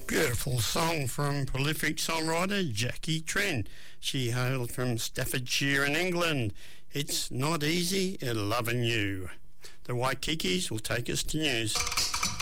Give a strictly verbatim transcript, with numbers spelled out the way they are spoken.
Beautiful song from prolific songwriter Jackie Trent. She hailed from Staffordshire in England. It's not easy loving you. The Waikikis will take us to news.